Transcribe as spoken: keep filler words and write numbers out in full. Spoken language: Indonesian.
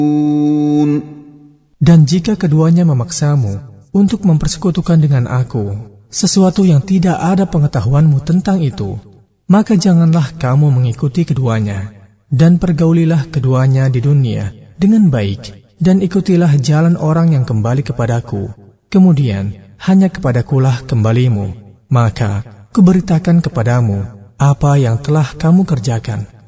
Dan jika keduanya memaksamu untuk mempersekutukan dengan aku sesuatu yang tidak ada pengetahuanmu tentang itu, maka janganlah kamu mengikuti keduanya, dan pergaulilah keduanya di dunia dengan baik, dan ikutilah jalan orang yang kembali kepadaku. Kemudian hanya kepadakulah kembalimu, maka kuberitakan kepadamu apa yang telah kamu kerjakan.